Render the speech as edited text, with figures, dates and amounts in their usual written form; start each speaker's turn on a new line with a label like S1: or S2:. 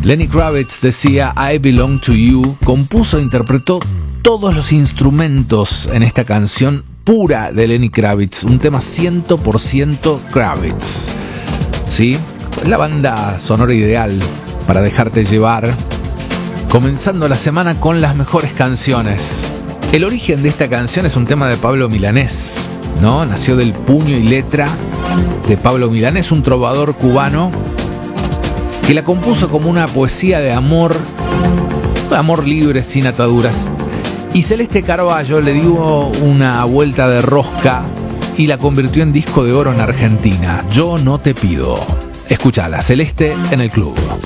S1: Lenny Kravitz decía I Belong to You, compuso e interpretó todos los instrumentos en esta canción pura de Lenny Kravitz, un tema 100% Kravitz. ¿Sí? La banda sonora ideal para dejarte llevar, comenzando la semana con las mejores canciones. El origen de esta canción es un tema de Pablo Milanés, ¿no? Nació del puño y letra de Pablo Milanés, un trovador cubano que la compuso como una poesía de amor libre, sin ataduras. Y Celeste Carballo le dio una vuelta de rosca y la convirtió en disco de oro en Argentina. Yo no te pido. Escúchala, Celeste en el club.